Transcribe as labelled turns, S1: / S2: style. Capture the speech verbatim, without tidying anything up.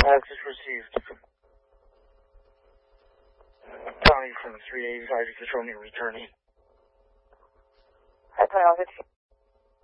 S1: Access received. Tony from three eighty-five, you can show me returning.
S2: Hi, Tony, I'll hit you.